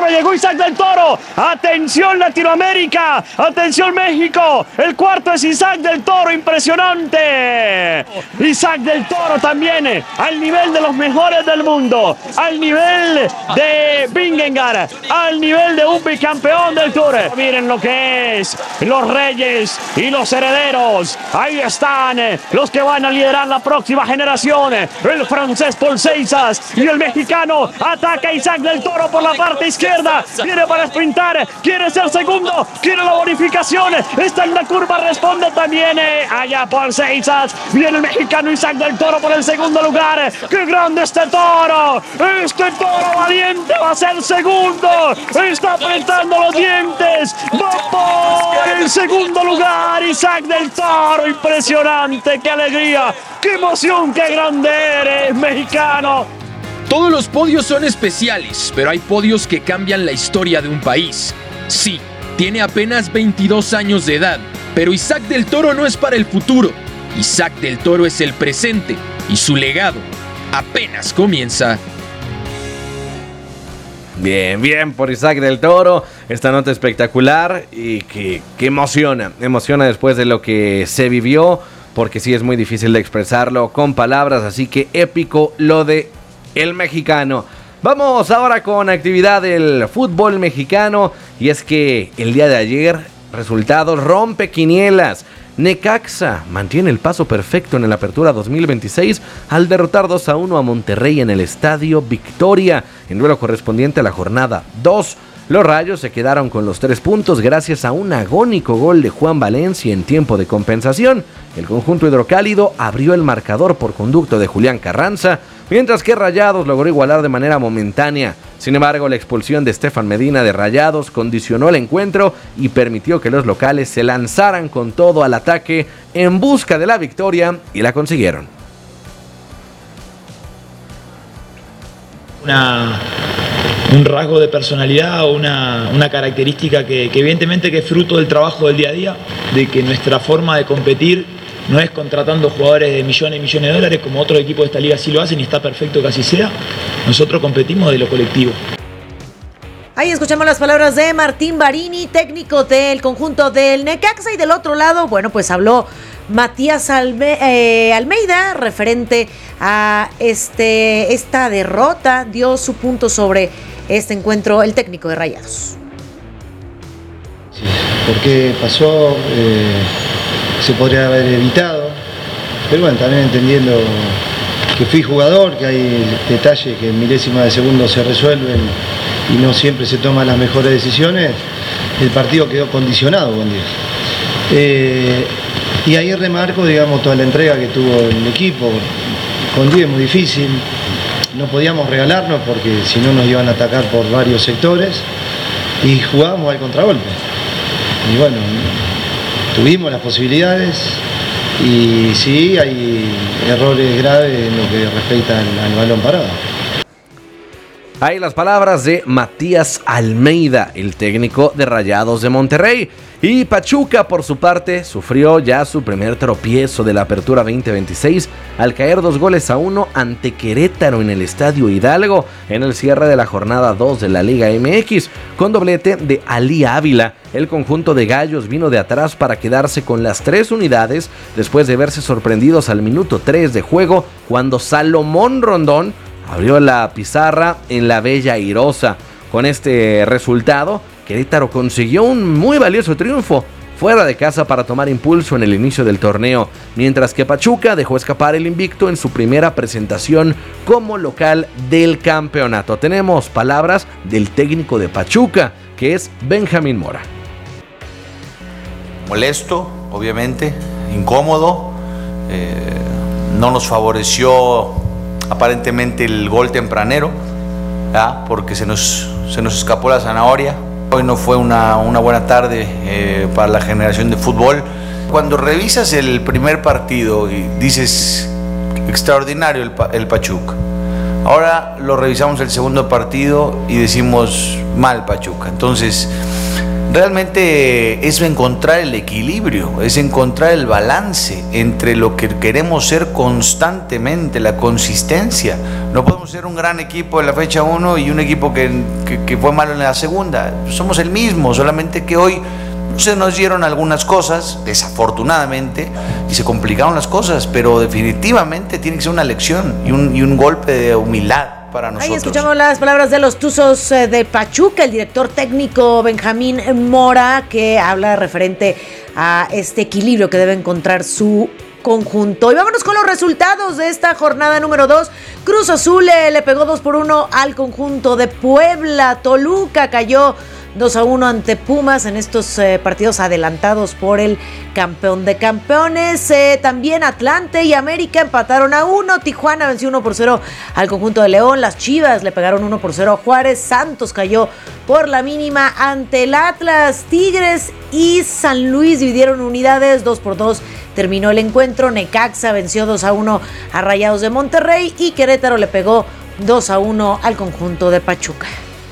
Toro, llegó Isaac del Toro. Atención Latinoamérica, atención México. El cuarto es Isaac del Toro, impresionante. Isaac del Toro también al nivel de los mejores del mundo, al nivel de Vingegaard, al nivel de un bicampeón del Tour. Miren lo que es los reyes y los herederos. Ahí están los que van a liderar la próxima generación. El francés Paul Seixas y el mexicano. Ataca Isaac del Toro por la parte izquierda. Viene para sprintar. Quiere ser segundo. Quiere la bonificación. Está en la curva. Responde también allá Paul Seixas. Viene el mexicano Isaac del Toro por el segundo lugar. ¡Qué grande este toro! Este toro valiente va a ser segundo. Está apretando los dientes. Va por el segundo lugar Isaac del Toro. Impresionante. ¡Qué alegría! ¡Qué emoción! ¡Qué grande eres, mexicano! Todos los podios son especiales, pero hay podios que cambian la historia de un país. Sí, tiene apenas 22 años de edad, pero Isaac del Toro no es para el futuro. Isaac del Toro es el presente y su legado apenas comienza. Bien por Isaac del Toro, esta nota espectacular y que emociona después de lo que se vivió, porque sí es muy difícil de expresarlo con palabras, así que épico lo de el mexicano. Vamos ahora con actividad del fútbol mexicano, y es que el día de ayer, resultados rompe quinielas. Necaxa mantiene el paso perfecto en el Apertura 2026 al derrotar 2-1 a Monterrey en el Estadio Victoria, en duelo correspondiente a la jornada 2. Los Rayos se quedaron con los 3 puntos gracias a un agónico gol de Juan Valencia en tiempo de compensación. El conjunto hidrocálido abrió el marcador por conducto de Julián Carranza, mientras que Rayados logró igualar de manera momentánea. Sin embargo, la expulsión de Estefan Medina de Rayados condicionó el encuentro y permitió que los locales se lanzaran con todo al ataque en busca de la victoria, y la consiguieron. Un rasgo de personalidad, una característica que evidentemente que es fruto del trabajo del día a día, de que nuestra forma de competir no es contratando jugadores de millones y millones de dólares como otros equipos de esta liga sí lo hacen, y está perfecto que así sea. Nosotros competimos de lo colectivo. Ahí escuchamos las palabras de Martín Barini, técnico del conjunto del Necaxa, y del otro lado, bueno, pues habló Matías Almeida referente a esta derrota, dio su punto sobre este encuentro el técnico de Rayados. Sí, ¿por qué pasó? Se podría haber evitado, pero bueno, también entendiendo que fui jugador, que hay detalles que en milésimas de segundo se resuelven y no siempre se toman las mejores decisiones. El partido quedó condicionado con 10. Y ahí remarco, digamos, toda la entrega que tuvo el equipo. Con 10 es muy difícil, no podíamos regalarnos porque si no nos iban a atacar por varios sectores, y jugábamos al contragolpe. Y bueno, tuvimos las posibilidades, y sí hay errores graves en lo que respecta al balón parado. Ahí las palabras de Matías Almeida, el técnico de Rayados de Monterrey. Y Pachuca, por su parte, sufrió ya su primer tropiezo de la Apertura 2026 al caer 2-1 ante Querétaro en el Estadio Hidalgo en el cierre de la jornada 2 de la Liga MX. Con doblete de Ali Ávila, el conjunto de Gallos vino de atrás para quedarse con las 3 unidades después de verse sorprendidos al minuto 3 de juego, cuando Salomón Rondón abrió la pizarra en la Bella Airosa. Con este resultado, Querétaro consiguió un muy valioso triunfo fuera de casa para tomar impulso en el inicio del torneo, mientras que Pachuca dejó escapar el invicto en su primera presentación como local del campeonato. Tenemos palabras del técnico de Pachuca, que es Benjamín Mora. Molesto, obviamente, incómodo, no nos favoreció aparentemente el gol tempranero, ¿verdad? Porque se nos escapó la zanahoria. Hoy no fue una buena tarde para la generación de fútbol. Cuando revisas el primer partido y dices extraordinario el Pachuca, ahora lo revisamos el segundo partido y decimos mal Pachuca. Entonces realmente es encontrar el equilibrio, es encontrar el balance entre lo que queremos ser constantemente, la consistencia. No podemos ser un gran equipo en la fecha 1 y un equipo que fue malo en la segunda. Somos el mismo, solamente que hoy se nos dieron algunas cosas, desafortunadamente, y se complicaron las cosas, pero definitivamente tiene que ser una lección y un golpe de humildad para nosotros. Ahí escuchamos las palabras de los Tuzos de Pachuca, el director técnico Benjamín Mora, que habla referente a este equilibrio que debe encontrar su conjunto. Y vámonos con los resultados de esta jornada número 2. Cruz Azul le pegó 2-1 al conjunto de Puebla. Toluca cayó 2-1 ante Pumas en estos partidos adelantados por el campeón de campeones. También Atlante y América empataron a 1. Tijuana venció 1-0 al conjunto de León. Las Chivas le pegaron 1-0 a Juárez. Santos cayó por la mínima ante el Atlas. Tigres y San Luis dividieron unidades. 2-2 terminó el encuentro. Necaxa venció 2-1 a Rayados de Monterrey. Y Querétaro le pegó 2-1 al conjunto de Pachuca.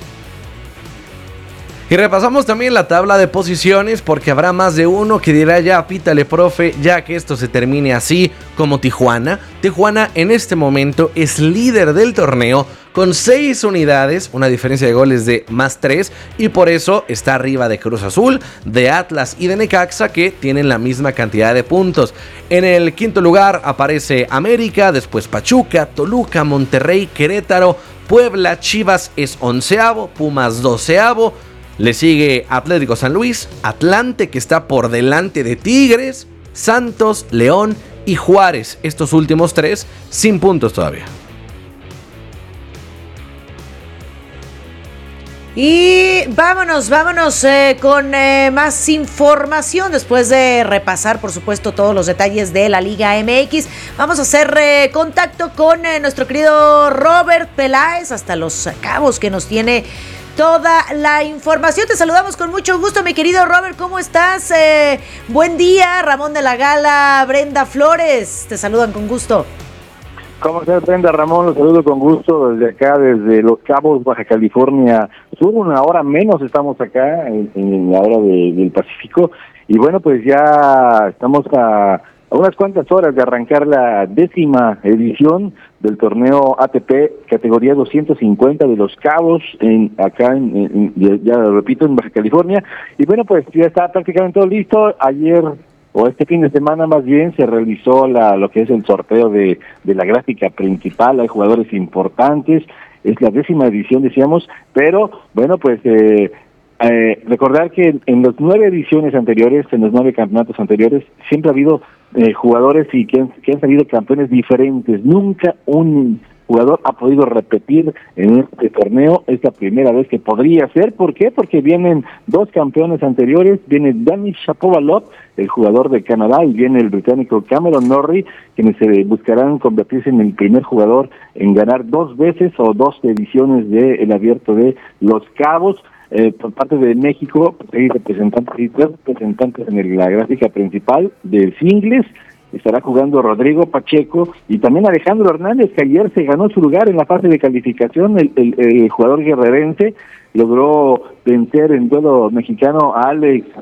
Y repasamos también la tabla de posiciones porque habrá más de uno que dirá ya pítale profe, ya que esto se termine así como Tijuana. Tijuana en este momento es líder del torneo con 6 unidades, una diferencia de goles de +3 y por eso está arriba de Cruz Azul, de Atlas y de Necaxa que tienen la misma cantidad de puntos. En el quinto lugar aparece América, después Pachuca, Toluca, Monterrey, Querétaro, Puebla, Chivas es 11avo, Pumas 12avo. Le sigue Atlético San Luis, Atlante que está por delante de Tigres, Santos, León y Juárez. Estos últimos 3 sin puntos todavía. Y vámonos con más información después de repasar, por supuesto, todos los detalles de la Liga MX. Vamos a hacer contacto con nuestro querido Robert Peláez hasta Los Cabos, que nos tiene toda la información. Te saludamos con mucho gusto, mi querido Robert. ¿Cómo estás? Buen día. Ramón de la Gala, Brenda Flores, te saludan con gusto. ¿Cómo estás, Brenda? Ramón, los saludo con gusto desde acá, desde Los Cabos, Baja California Sur. Una hora menos estamos acá, en la hora del Pacífico. Y bueno, pues ya estamos a unas cuantas horas de arrancar la 10ª edición del torneo ATP categoría 250 de Los Cabos, ya lo repito, en Baja California. Y bueno, pues ya está prácticamente todo listo. Ayer, o este fin de semana más bien, se realizó lo que es el sorteo de la gráfica principal. Hay jugadores importantes, es la 10ª edición, decíamos, pero bueno, pues recordar que en las 9 ediciones anteriores, en los 9 campeonatos anteriores, siempre ha habido jugadores y que han salido campeones diferentes. Nunca un jugador ha podido repetir en este torneo. Es la primera vez que podría ser. ¿Por qué? Porque vienen 2 campeones anteriores. Viene Denis Shapovalov, el jugador de Canadá, y viene el británico Cameron Norrie, quienes se buscarán convertirse en el primer jugador en ganar 2 veces o 2 ediciones del Abierto de Los Cabos. Por parte de México, hay 3 representantes en la gráfica principal del singles. Estará jugando Rodrigo Pacheco y también Alejandro Hernández, que ayer se ganó su lugar en la fase de calificación. El jugador guerrerense logró vencer en duelo mexicano a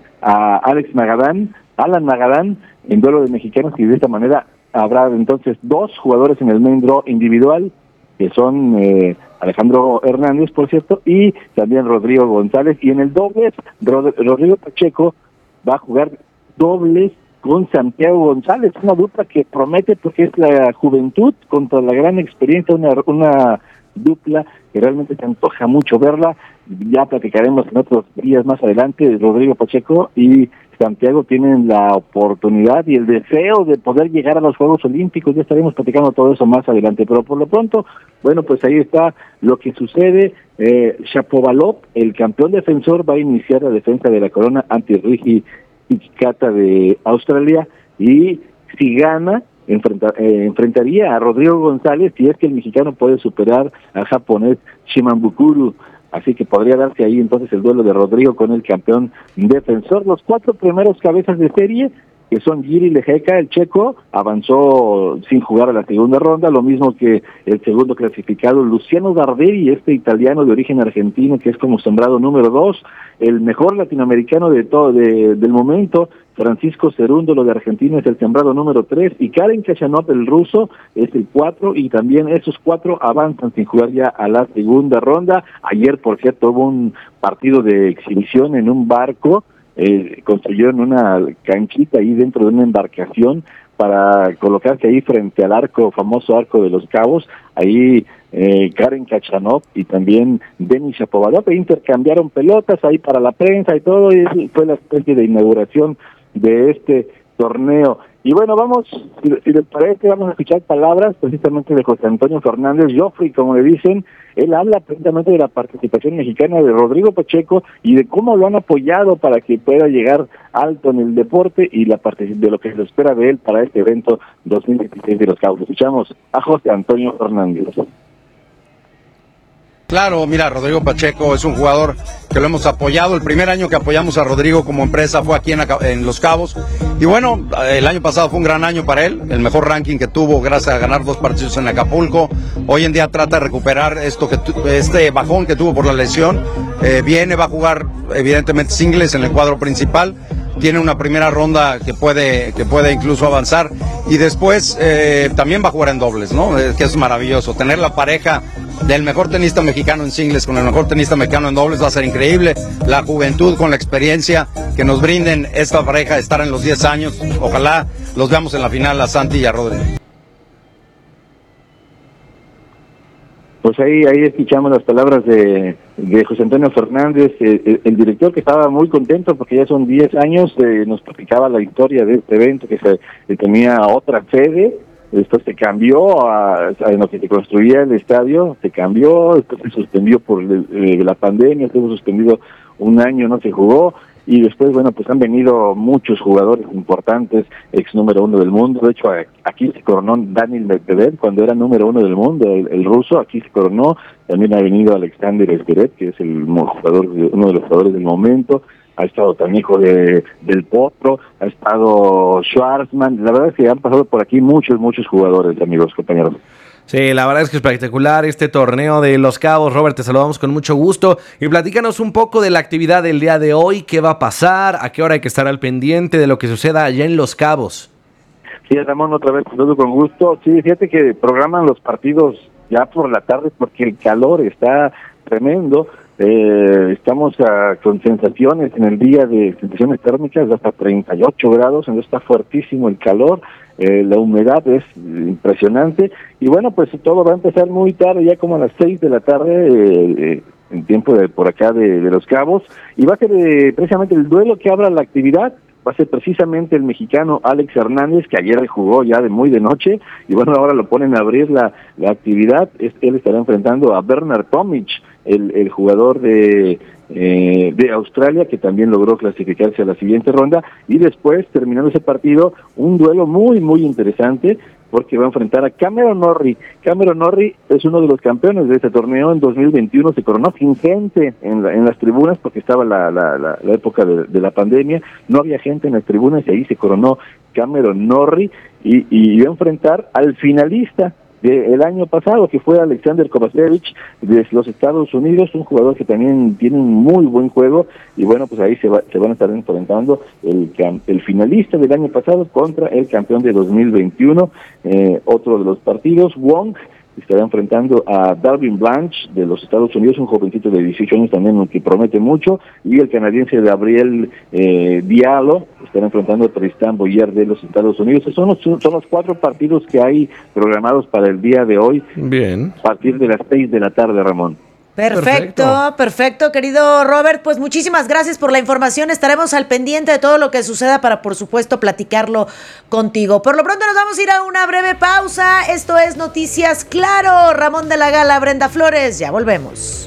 Alan Magadán, en duelo de mexicanos, y de esta manera habrá entonces 2 jugadores en el main draw individual, que son Alejandro Hernández, por cierto, y también Rodrigo González. Y en el dobles, Rodrigo Pacheco va a jugar dobles con Santiago González, una dupla que promete porque es la juventud contra la gran experiencia, una dupla que realmente se antoja mucho verla. Ya platicaremos en otros días más adelante. Rodrigo Pacheco y Santiago tienen la oportunidad y el deseo de poder llegar a los Juegos Olímpicos. Ya estaremos platicando todo eso más adelante, pero por lo pronto, bueno, pues ahí está lo que sucede. Shapovalov, el campeón defensor, va a iniciar la defensa de la corona ante Rigi Ikata de Australia, y si gana, enfrentaría a Rodrigo González, si es que el mexicano puede superar al japonés Shimabukuro. Así que podría darse ahí entonces el duelo de Rodrigo con el campeón defensor. Los 4 primeros cabezas de serie que son Jiří Lehecka, el checo, avanzó sin jugar a la segunda ronda, lo mismo que el segundo clasificado, Luciano Darderi, este italiano de origen argentino, que es como sembrado número 2, el mejor latinoamericano del momento, Francisco Cerúndolo de Argentina, es el sembrado número 3, y Karen Khachanov, el ruso, es el 4, y también esos 4 avanzan sin jugar ya a la segunda ronda. Ayer, por cierto, hubo un partido de exhibición en un barco, construyeron una canchita ahí dentro de una embarcación para colocarse ahí frente al famoso arco de los Cabos. Ahí Karen Khachanov y también Denis Shapovalov intercambiaron pelotas ahí para la prensa y todo, y fue la especie de inauguración de este torneo. Y bueno, vamos, si les parece, vamos a escuchar palabras precisamente de José Antonio Fernández Joffrey, como le dicen. Él habla precisamente de la participación mexicana de Rodrigo Pacheco y de cómo lo han apoyado para que pueda llegar alto en el deporte y de lo que se espera de él para este evento 2016 de los Cabos. Escuchamos a José Antonio Fernández. Claro, mira, Rodrigo Pacheco es un jugador que lo hemos apoyado. El primer año que apoyamos a Rodrigo como empresa fue aquí en Los Cabos. Y bueno, el año pasado fue un gran año para él, el mejor ranking que tuvo gracias a ganar 2 partidos en Acapulco. Hoy en día trata de recuperar este bajón que tuvo por la lesión. Va a jugar evidentemente singles en el cuadro principal. Tiene una primera ronda que puede incluso avanzar, y después también va a jugar en dobles, ¿no? Que es maravilloso. Tener la pareja del mejor tenista mexicano en singles con el mejor tenista mexicano en dobles va a ser increíble. La juventud con la experiencia que nos brinden esta pareja, estar en los 10 años, ojalá los veamos en la final a Santi y a Rodrigo. Pues ahí escuchamos las palabras de José Antonio Fernández, el director, que estaba muy contento porque ya son 10 años, nos platicaba la historia de este evento, que tenía otra sede. Esto se cambió en lo que se construía el estadio, se cambió, después se suspendió por la pandemia, estuvo suspendido un año, no se jugó, y después, bueno, pues han venido muchos jugadores importantes, ex número 1 del mundo. De hecho, aquí se coronó Daniil Medvedev cuando era número 1 del mundo, el ruso, aquí se coronó. También ha venido Alexander Zverev, que es uno de los jugadores del momento. Ha estado también hijo del Potro, ha estado Schwarzman. La verdad es que han pasado por aquí muchos jugadores, amigos, compañeros. Sí, la verdad es que es espectacular este torneo de Los Cabos. Robert, te saludamos con mucho gusto. Y platícanos un poco de la actividad del día de hoy, qué va a pasar, a qué hora hay que estar al pendiente de lo que suceda allá en Los Cabos. Sí, Ramón, otra vez, saludo con gusto. Sí, fíjate que programan los partidos ya por la tarde porque el calor está tremendo. Estamos con sensaciones en el día de sensaciones térmicas de hasta 38 grados, entonces está fuertísimo el calor, la humedad es impresionante, y bueno, pues todo va a empezar muy tarde, ya como a las 6 de la tarde, en tiempo de por acá de Los Cabos, y va a ser precisamente el duelo que abra la actividad. Va a ser precisamente el mexicano Alex Hernández, que ayer jugó ya muy de noche, y bueno, ahora lo ponen a abrir la actividad. Él estará enfrentando a Bernard Tomic, el jugador de Australia, que también logró clasificarse a la siguiente ronda, y después, terminando ese partido, un duelo muy interesante, porque va a enfrentar a Cameron Norrie. Cameron Norrie es uno de los campeones de este torneo. En 2021 se coronó sin gente en las tribunas, porque estaba la época de la pandemia, no había gente en las tribunas, y ahí se coronó Cameron Norrie, y va a enfrentar al finalista del año pasado, que fue Alexander Kovacevic de los Estados Unidos, un jugador que también tiene un muy buen juego, y bueno, pues ahí se van a estar enfrentando el finalista del año pasado contra el campeón de 2021. Otro de los partidos, Wong estará enfrentando a Darvin Blanche de los Estados Unidos, un jovencito de 18 años también que promete mucho, y el canadiense Gabriel Diallo estará enfrentando a Tristan Boyer de los Estados Unidos. Son los 4 partidos que hay programados para el día de hoy. Bien. A partir de las 6 de la tarde, Ramón. Perfecto, querido Robert, pues muchísimas gracias por la información, estaremos al pendiente de todo lo que suceda para, por supuesto, platicarlo contigo. Por lo pronto nos vamos a ir a una breve pausa, esto es Noticias Claro, Ramón de la Gala, Brenda Flores, ya volvemos.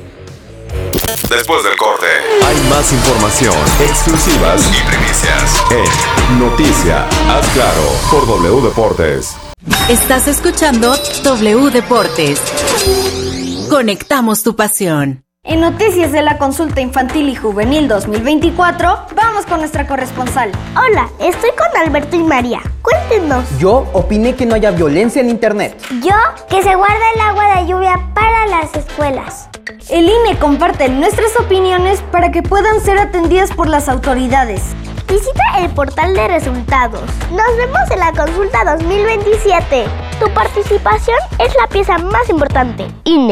Después del corte, hay más información, exclusivas y primicias en Noticias Claro por W Deportes. Estás escuchando W Deportes. Conectamos tu pasión. En noticias de la Consulta Infantil y Juvenil 2024, vamos con nuestra corresponsal. Hola, estoy con Alberto y María. Cuéntenos. Yo opiné que no haya violencia en internet. Yo, que se guarde el agua de lluvia para las escuelas. El INE comparte nuestras opiniones para que puedan ser atendidas por las autoridades. Visita el portal de resultados. Nos vemos en la Consulta 2027. Tu participación es la pieza más importante. INE.